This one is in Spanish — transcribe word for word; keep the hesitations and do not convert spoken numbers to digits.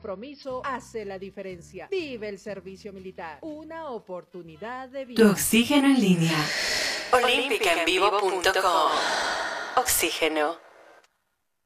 compromiso hace la diferencia. Vive el servicio militar. Una oportunidad de vida. Tu oxígeno en línea. olímpica en vivo punto com. Oxígeno.